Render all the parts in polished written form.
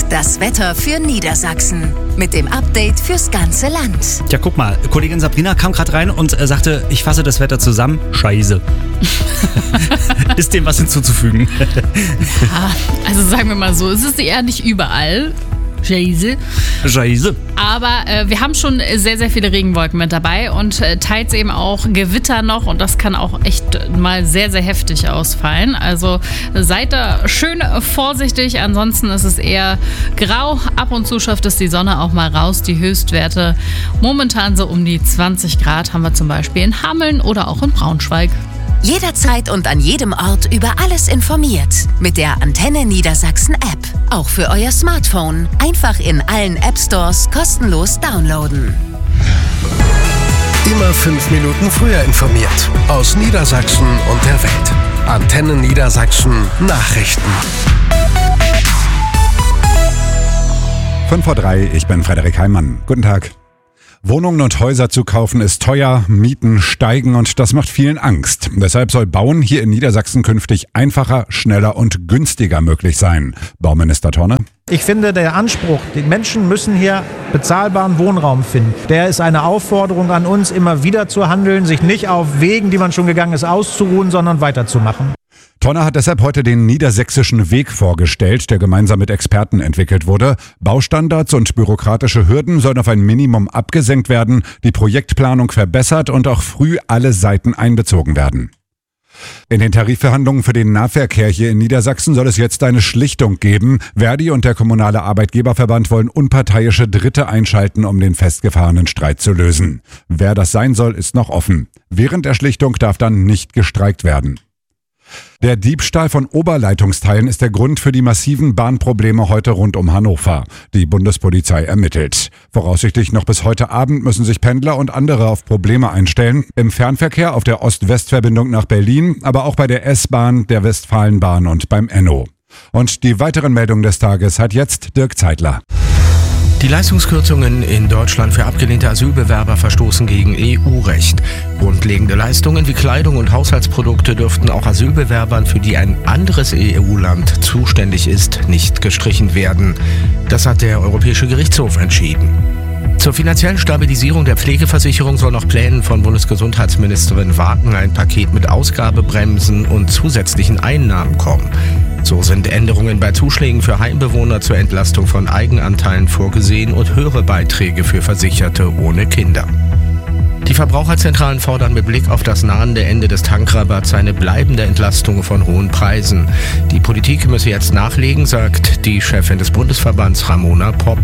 Das Wetter für Niedersachsen. Mit dem Update fürs ganze Land. Ja, guck mal, Kollegin Sabrina kam gerade rein und sagte, ich fasse das Wetter zusammen. Scheiße. Ist dem was hinzuzufügen? Ja, also sagen wir mal so, es ist eher nicht überall. Scheiße. Aber wir haben schon sehr, sehr viele Regenwolken mit dabei und teils eben auch Gewitter noch und das kann auch echt mal sehr, sehr heftig ausfallen. Also seid da schön vorsichtig, ansonsten ist es eher grau. Ab und zu schafft es die Sonne auch mal raus. Die Höchstwerte momentan so um die 20 Grad haben wir zum Beispiel in Hameln oder auch in Braunschweig. Jederzeit und an jedem Ort über alles informiert. Mit der Antenne Niedersachsen App. Auch für euer Smartphone. Einfach in allen App-Stores kostenlos downloaden. Immer 5 Minuten früher informiert. Aus Niedersachsen und der Welt. Antenne Niedersachsen Nachrichten. 5:03, ich bin Frederik Heimann. Guten Tag. Wohnungen und Häuser zu kaufen ist teuer, Mieten steigen und das macht vielen Angst. Deshalb soll Bauen hier in Niedersachsen künftig einfacher, schneller und günstiger möglich sein. Bauminister Thorne? Ich finde, der Anspruch, die Menschen müssen hier bezahlbaren Wohnraum finden. Der ist eine Aufforderung an uns, immer wieder zu handeln, sich nicht auf Wegen, die man schon gegangen ist, auszuruhen, sondern weiterzumachen. Thorne hat deshalb heute den niedersächsischen Weg vorgestellt, der gemeinsam mit Experten entwickelt wurde. Baustandards und bürokratische Hürden sollen auf ein Minimum abgesenkt werden, die Projektplanung verbessert und auch früh alle Seiten einbezogen werden. In den Tarifverhandlungen für den Nahverkehr hier in Niedersachsen soll es jetzt eine Schlichtung geben. Verdi und der kommunale Arbeitgeberverband wollen unparteiische Dritte einschalten, um den festgefahrenen Streit zu lösen. Wer das sein soll, ist noch offen. Während der Schlichtung darf dann nicht gestreikt werden. Der Diebstahl von Oberleitungsteilen ist der Grund für die massiven Bahnprobleme heute rund um Hannover. Die Bundespolizei ermittelt. Voraussichtlich noch bis heute Abend müssen sich Pendler und andere auf Probleme einstellen. Im Fernverkehr auf der Ost-West-Verbindung nach Berlin, aber auch bei der S-Bahn, der Westfalenbahn und beim Enno. Und die weiteren Meldungen des Tages hat jetzt Dirk Zeitler. Die Leistungskürzungen in Deutschland für abgelehnte Asylbewerber verstoßen gegen EU-Recht. Grundlegende Leistungen wie Kleidung und Haushaltsprodukte dürften auch Asylbewerbern, für die ein anderes EU-Land zuständig ist, nicht gestrichen werden. Das hat der Europäische Gerichtshof entschieden. Zur finanziellen Stabilisierung der Pflegeversicherung soll nach Plänen von Bundesgesundheitsministerin Wagen ein Paket mit Ausgabebremsen und zusätzlichen Einnahmen kommen. So sind Änderungen bei Zuschlägen für Heimbewohner zur Entlastung von Eigenanteilen vorgesehen und höhere Beiträge für Versicherte ohne Kinder. Die Verbraucherzentralen fordern mit Blick auf das nahende Ende des Tankrabatts eine bleibende Entlastung von hohen Preisen. Die Politik müsse jetzt nachlegen, sagt die Chefin des Bundesverbands Ramona Popp.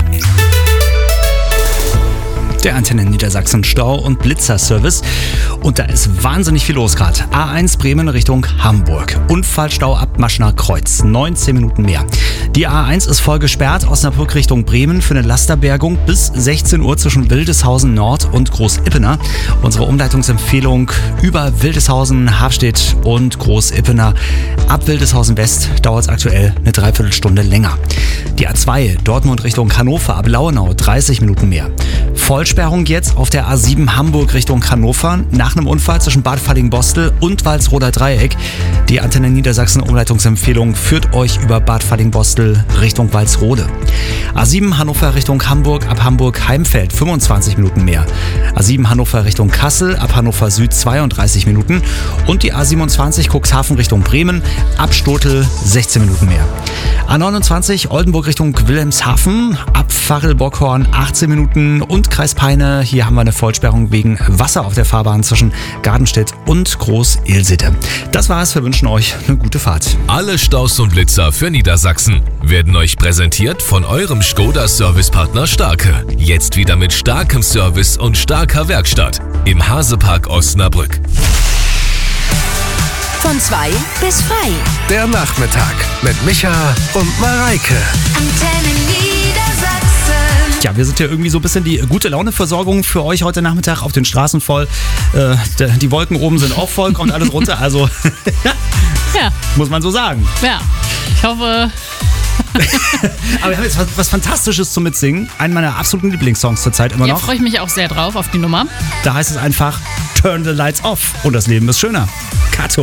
Der Antenne Niedersachsen Stau- und Blitzerservice. Und da ist wahnsinnig viel los gerade. A1 Bremen Richtung Hamburg. Unfallstau ab Maschner Kreuz. 19 Minuten mehr. Die A1 ist voll gesperrt. Osnabrück Richtung Bremen für eine Lasterbergung bis 16 Uhr zwischen Wildeshausen Nord und Groß-Ippener. Unsere Umleitungsempfehlung über Wildeshausen, Harstedt und Groß-Ippener. Ab Wildeshausen West dauert es aktuell eine Dreiviertelstunde länger. Die A2 Dortmund Richtung Hannover ab Lauenau 30 Minuten mehr. Vollsperrung jetzt auf der A7 Hamburg Richtung Hannover nach einem Unfall zwischen Bad Falling-Bostel und Walsroder Dreieck. Die Antenne Niedersachsen Umleitungsempfehlung führt euch über Bad Falling-Bostel Richtung Walsrode. A7 Hannover Richtung Hamburg ab Hamburg-Heimfeld 25 Minuten mehr. A7 Hannover Richtung Kassel ab Hannover Süd 32 Minuten. Und die A27 Cuxhaven Richtung Bremen ab Stotel 16 Minuten mehr. A29 Oldenburg Richtung Wilhelmshaven ab Varel-Bockhorn 18 Minuten und Kreis Peine. Hier haben wir eine Vollsperrung wegen Wasser auf der Fahrbahn zwischen Gardenstedt und Groß-Ilsete. Das war's. Wir wünschen euch eine gute Fahrt. Alle Staus und Blitzer für Niedersachsen werden euch präsentiert von eurem Škoda-Servicepartner Starke. Jetzt wieder mit starkem Service und starker Werkstatt im Hasepark Osnabrück. Von 2 bis frei. Der Nachmittag mit Micha und Mareike. Antenne Niedersachsen. Ja, wir sind ja irgendwie so ein bisschen die gute Laune-Versorgung für euch heute Nachmittag auf den Straßen voll. Die Wolken oben sind auch voll, kommt alles runter. Also, Ja. muss man so sagen. Ja, ich hoffe... Aber wir haben jetzt was Fantastisches zum Mitsingen. Einen meiner absoluten Lieblingssongs zurzeit immer Ja, noch. freue ich mich auch sehr drauf auf die Nummer. Da heißt es einfach Turn the Lights Off und das Leben ist schöner. Kato.